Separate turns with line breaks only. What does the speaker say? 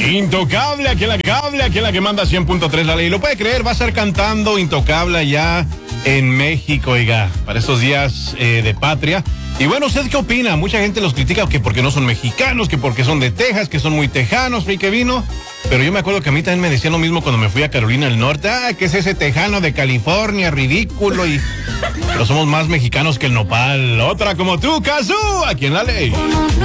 Intocable, aquí en la que manda 100.3 la ley. ¿Lo puede creer? Va a estar cantando Intocable allá en México, oiga, para estos días de patria. Y bueno, ¿usted qué opina? Mucha gente los critica que porque no son mexicanos, que porque son de Texas, que son muy tejanos, y que vino. Pero yo me acuerdo que a mí también me decían lo mismo cuando me fui a Carolina del Norte. ¿Qué es ese tejano de California? Ridículo. Pero somos más mexicanos que el nopal. Otra como tú, Cazú, aquí en la ley.